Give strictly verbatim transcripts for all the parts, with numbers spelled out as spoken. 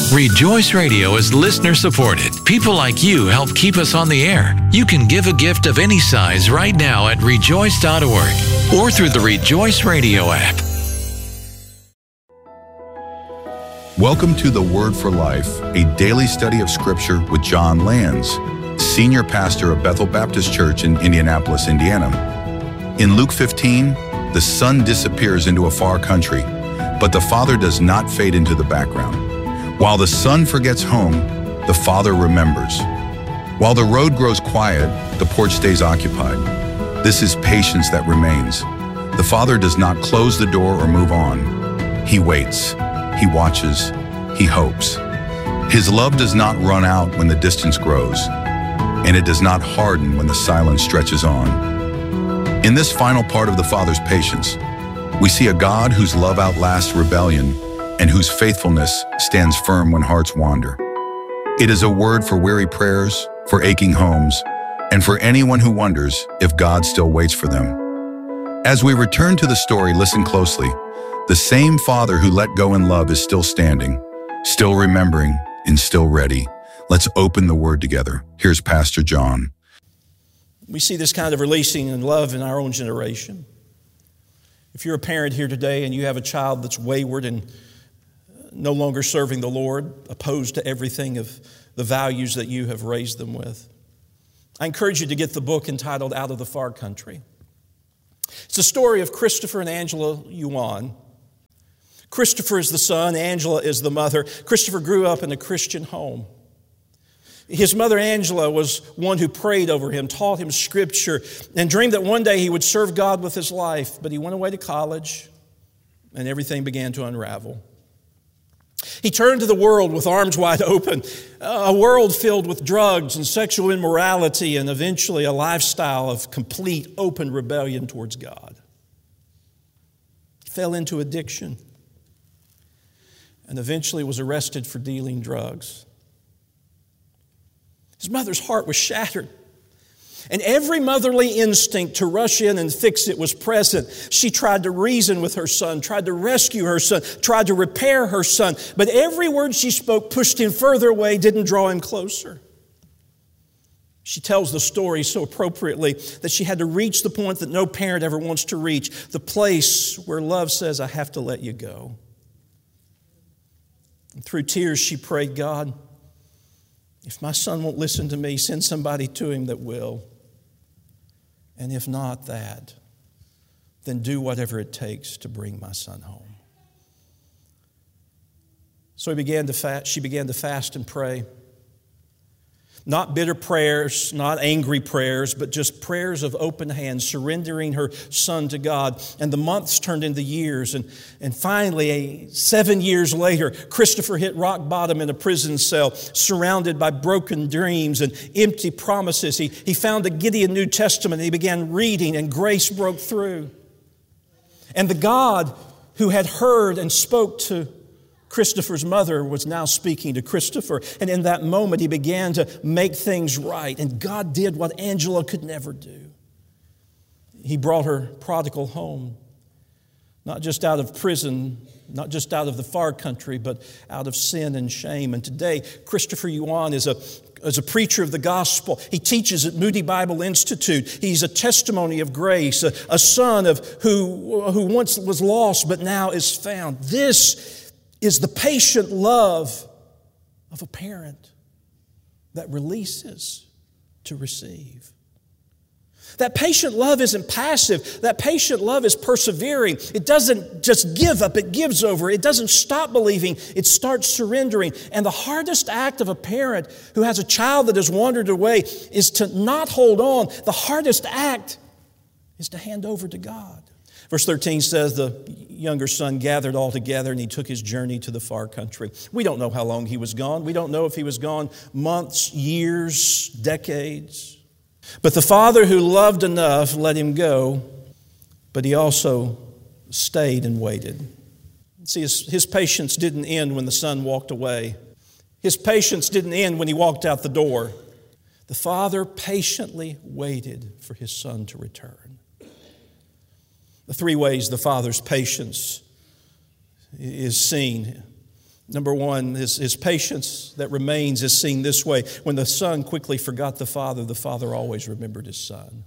Rejoice Radio is listener supported. People like you help keep us on the air. You can give a gift of any size right now at rejoice dot org or through the Rejoice Radio app. Welcome to The Word for Life, a daily study of Scripture with John Lands, Senior Pastor of Bethel Baptist Church in Indianapolis, Indiana. In Luke fifteen, the son disappears into a far country, but the father does not fade into the background. While the son forgets home, the father remembers. While the road grows quiet, the porch stays occupied. This is patience that remains. The father does not close the door or move on. He waits, he watches, he hopes. His love does not run out when the distance grows, and it does not harden when the silence stretches on. In this final part of the father's patience, we see a God whose love outlasts rebellion and whose faithfulness stands firm when hearts wander. It is a word for weary prayers, for aching homes, and for anyone who wonders if God still waits for them. As we return to the story, listen closely. The same Father who let go in love is still standing, still remembering, and still ready. Let's open the Word together. Here's Pastor John. We see this kind of releasing and love in our own generation. If you're a parent here today and you have a child that's wayward and no longer serving the Lord, opposed to everything of the values that you have raised them with, I encourage you to get the book entitled Out of the Far Country. It's the story of Christopher and Angela Yuan. Christopher is the son, Angela is the mother. Christopher grew up in a Christian home. His mother, Angela, was one who prayed over him, taught him Scripture, and dreamed that one day he would serve God with his life. But he went away to college, and everything began to unravel. He turned to the world with arms wide open, a world filled with drugs and sexual immorality and eventually a lifestyle of complete open rebellion towards God. He fell into addiction and eventually was arrested for dealing drugs. His mother's heart was shattered. And every motherly instinct to rush in and fix it was present. She tried to reason with her son, tried to rescue her son, tried to repair her son. But every word she spoke pushed him further away, didn't draw him closer. She tells the story so appropriately that she had to reach the point that no parent ever wants to reach, the place where love says, I have to let you go. And through tears, she prayed, God, if my son won't listen to me, send somebody to him that will. And if not that, then do whatever it takes to bring my son home. So he began to fast, she began to fast and pray. Not bitter prayers, not angry prayers, but just prayers of open hands, surrendering her son to God. And the months turned into years. And, and finally, a, seven years later, Christopher hit rock bottom in a prison cell, surrounded by broken dreams and empty promises. He, he found a Gideon New Testament and he began reading, and grace broke through. And the God who had heard and spoke to Christopher's mother was now speaking to Christopher. And in that moment, he began to make things right. And God did what Angela could never do. He brought her prodigal home, not just out of prison, not just out of the far country, but out of sin and shame. And today, Christopher Yuan is a As a preacher of the gospel. He teaches at Moody Bible Institute. He's a testimony of grace, a, a son of who, who once was lost but now is found. This is the patient love of a parent that releases to receive. That patient love isn't passive. That patient love is persevering. It doesn't just give up, it gives over. It doesn't stop believing, it starts surrendering. And the hardest act of a parent who has a child that has wandered away is to not hold on. The hardest act is to hand over to God. Verse thirteen says the younger son gathered all together and he took his journey to the far country. We don't know how long he was gone. We don't know if he was gone months, years, decades. But the father who loved enough let him go, but he also stayed and waited. See, his, his patience didn't end when the son walked away. His patience didn't end when he walked out the door. The father patiently waited for his son to return. The three ways the Father's patience is seen Number one, his, his patience that remains is seen this way. When the son quickly forgot the father, the father always remembered his son.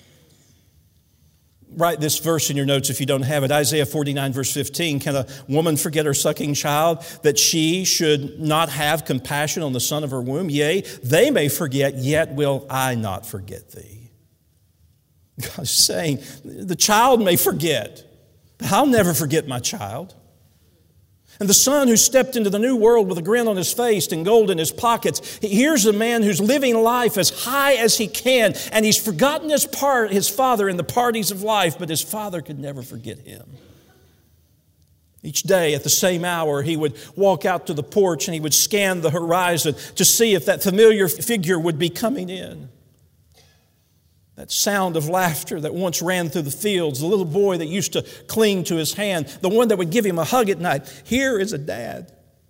Write this verse in your notes if you don't have it. Isaiah forty-nine, verse fifteen. Can a woman forget her sucking child, that she should not have compassion on the son of her womb? Yea, they may forget, yet will I not forget thee. God's saying, the child may forget, but I'll never forget my child. And the son who stepped into the new world with a grin on his face and gold in his pockets, here's a man who's living life as high as he can, and he's forgotten his part, his father in the parties of life, but his father could never forget him. Each day at the same hour, he would walk out to the porch and he would scan the horizon to see if that familiar figure would be coming in. That sound of laughter that once ran through the fields, the little boy that used to cling to his hand, the one that would give him a hug at night. Here is a dad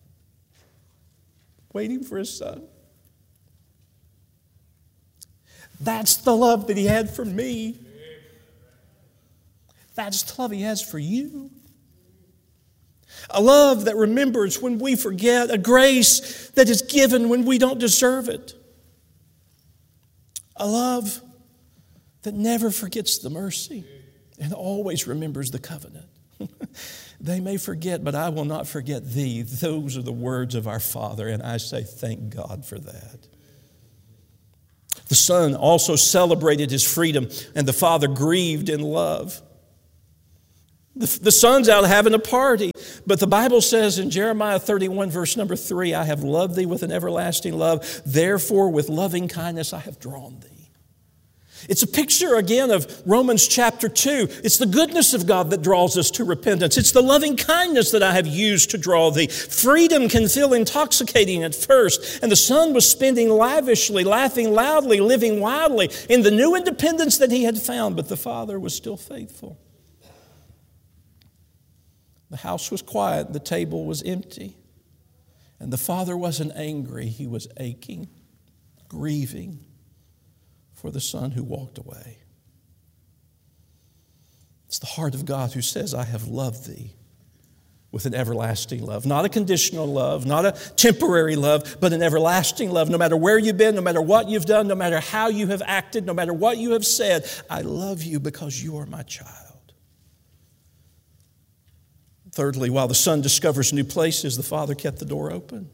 waiting for his son. That's the love that he had for me. That's the love he has for you. A love that remembers when we forget, a grace that is given when we don't deserve it. A love that never forgets the mercy and always remembers the covenant. They may forget, but I will not forget thee. Those are the words of our Father, and I say thank God for that. The Son also celebrated his freedom, and the Father grieved in love. The, the Son's out having a party, but the Bible says in Jeremiah thirty-one, verse number three, I have loved thee with an everlasting love, therefore with loving kindness I have drawn thee. It's a picture again of Romans chapter two. It's the goodness of God that draws us to repentance. It's the loving kindness that I have used to draw thee. Freedom can feel intoxicating at first, and the Son was spending lavishly, laughing loudly, living wildly in the new independence that he had found, but the Father was still faithful. The house was quiet, the table was empty, and the Father wasn't angry, he was aching, grieving for the son who walked away. It's the heart of God who says, I have loved thee with an everlasting love. Not a conditional love, not a temporary love, but an everlasting love. No matter where you've been, no matter what you've done, no matter how you have acted, no matter what you have said, I love you because you are my child. Thirdly, while the son discovers new places, the father kept the door open.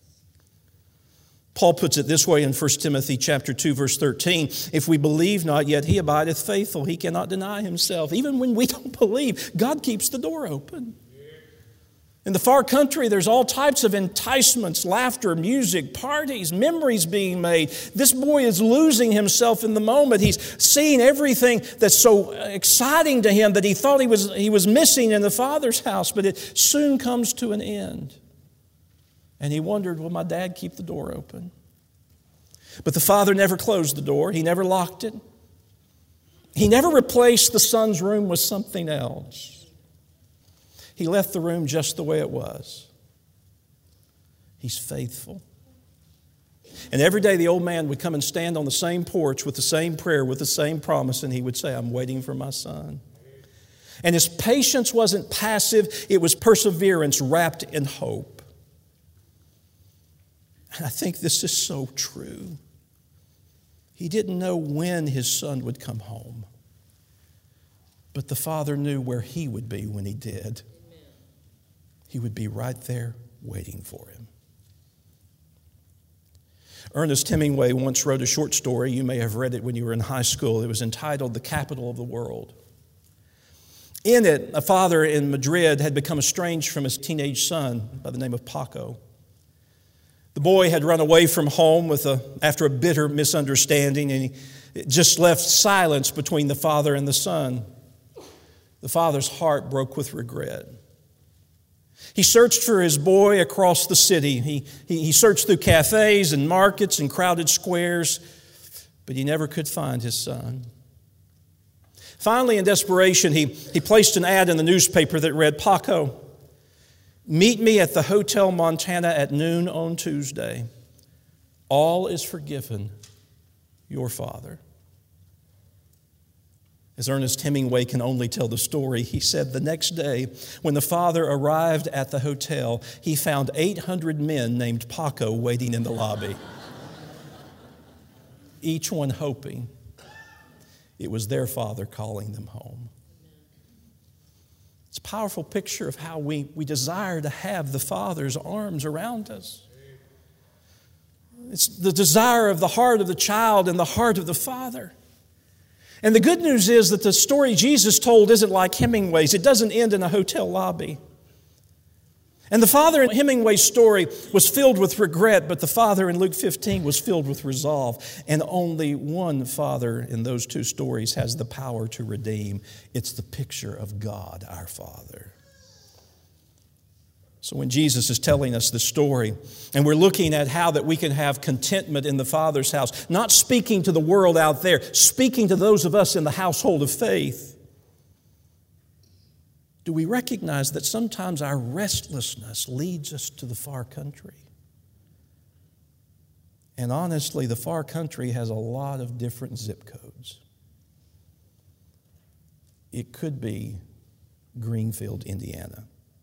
Paul puts it this way in First Timothy chapter two, verse thirteen. If we believe not, yet he abideth faithful. He cannot deny himself. Even when we don't believe, God keeps the door open. In the far country, there's all types of enticements, laughter, music, parties, memories being made. This boy is losing himself in the moment. He's seeing everything that's so exciting to him that he thought he was, he was missing in the Father's house, but it soon comes to an end. And he wondered, will my dad keep the door open? But the father never closed the door. He never locked it. He never replaced the son's room with something else. He left the room just the way it was. He's faithful. And every day the old man would come and stand on the same porch with the same prayer, with the same promise, and he would say, I'm waiting for my son. And his patience wasn't passive, it was perseverance wrapped in hope. And I think this is so true. He didn't know when his son would come home, but the father knew where he would be when he did. Amen. He would be right there waiting for him. Ernest Hemingway once wrote a short story. You may have read it when you were in high school. It was entitled The Capital of the World. In it, a father in Madrid had become estranged from his teenage son by the name of Paco. The boy had run away from home with a, after a bitter misunderstanding, and he just left silence between the father and the son. The father's heart broke with regret. He searched for his boy across the city. He, he, he searched through cafes and markets and crowded squares, but he never could find his son. Finally, in desperation, he, he placed an ad in the newspaper that read, Paco, meet me at the Hotel Montana at noon on Tuesday. All is forgiven, your father. As Ernest Hemingway can only tell the story, he said the next day when the father arrived at the hotel, he found eight hundred men named Paco waiting in the lobby, each one hoping it was their father calling them home. It's a powerful picture of how we, we desire to have the Father's arms around us. It's the desire of the heart of the child and the heart of the Father. And the good news is that the story Jesus told isn't like Hemingway's. It doesn't end in a hotel lobby. And the father in Hemingway's story was filled with regret, but the father in Luke fifteen was filled with resolve. And only one father in those two stories has the power to redeem. It's the picture of God, our Father. So when Jesus is telling us the story, and we're looking at how that we can have contentment in the Father's house, not speaking to the world out there, speaking to those of us in the household of faith, do we recognize that sometimes our restlessness leads us to the far country? And honestly, the far country has a lot of different zip codes. It could be Greenfield, Indiana.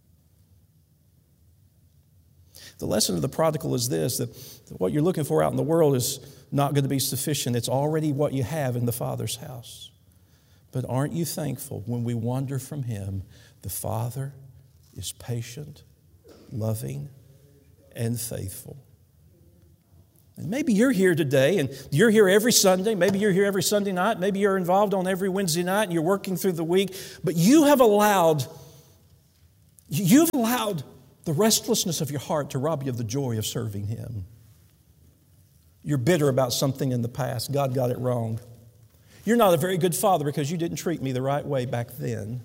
The lesson of the prodigal is this, that what you're looking for out in the world is not going to be sufficient. It's already what you have in the Father's house. But aren't you thankful when we wander from Him, the Father is patient, loving, and faithful. And maybe you're here today and you're here every Sunday. Maybe you're here every Sunday night. Maybe you're involved on every Wednesday night and you're working through the week. But you have allowed, you've allowed the restlessness of your heart to rob you of the joy of serving Him. You're bitter about something in the past. God got it wrong. You're not a very good father because you didn't treat me the right way back then.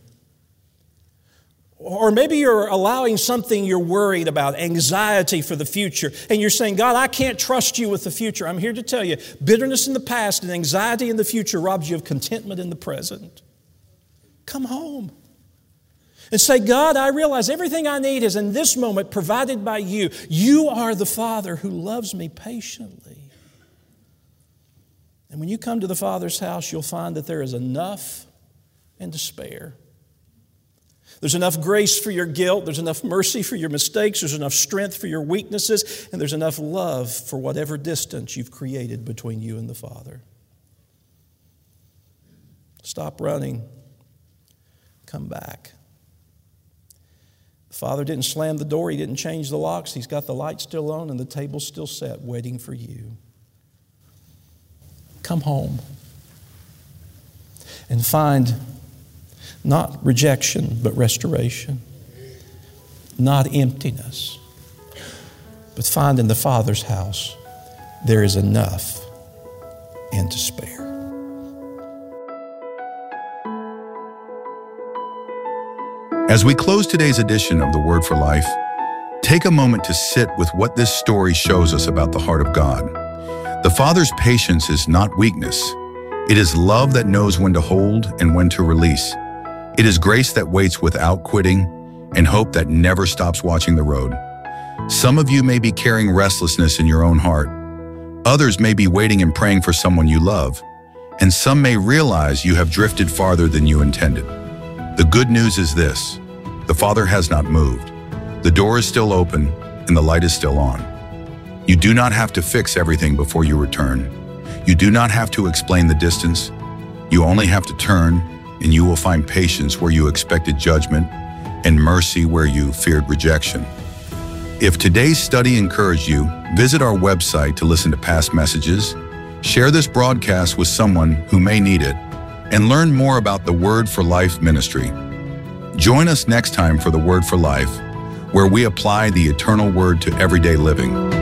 Or maybe you're allowing something you're worried about, anxiety for the future, and you're saying, God, I can't trust you with the future. I'm here to tell you, bitterness in the past and anxiety in the future robs you of contentment in the present. Come home and say, God, I realize everything I need is in this moment provided by you. You are the Father who loves me patiently. And when you come to the Father's house, you'll find that there is enough and to spare. There's enough grace for your guilt. There's enough mercy for your mistakes. There's enough strength for your weaknesses. And there's enough love for whatever distance you've created between you and the Father. Stop running. Come back. The Father didn't slam the door. He didn't change the locks. He's got the light still on and the table still set, waiting for you. Come home and find not rejection, but restoration. Not emptiness, but find in the Father's house there is enough and to spare. As we close today's edition of The Word for Life, take a moment to sit with what this story shows us about the heart of God. The Father's patience is not weakness. It is love that knows when to hold and when to release. It is grace that waits without quitting and hope that never stops watching the road. Some of you may be carrying restlessness in your own heart. Others may be waiting and praying for someone you love. And some may realize you have drifted farther than you intended. The good news is this: the Father has not moved. The door is still open and the light is still on. You do not have to fix everything before you return. You do not have to explain the distance. You only have to turn, and you will find patience where you expected judgment and mercy where you feared rejection. If today's study encouraged you, visit our website to listen to past messages, share this broadcast with someone who may need it, and learn more about the Word for Life ministry. Join us next time for the Word for Life, where we apply the eternal Word to everyday living.